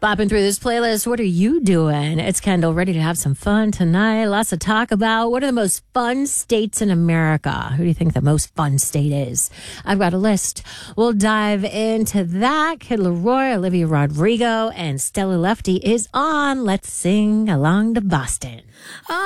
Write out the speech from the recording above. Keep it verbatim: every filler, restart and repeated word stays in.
Bopping through this playlist, what are you doing? It's Kendall, ready to have some fun tonight. Lots to talk about. What are the most fun states in America? Who do you think the most fun state is? I've got a list. We'll dive into that. Kid Leroy, Olivia Rodrigo, and Stella Lefty is on. Let's sing along to Boston.